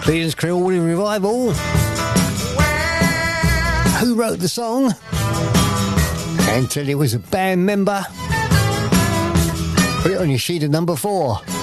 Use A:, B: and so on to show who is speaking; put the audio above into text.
A: Creedence Clearwater Revival. Who wrote the song? Until he was a band member. Put it on your sheet of number 4.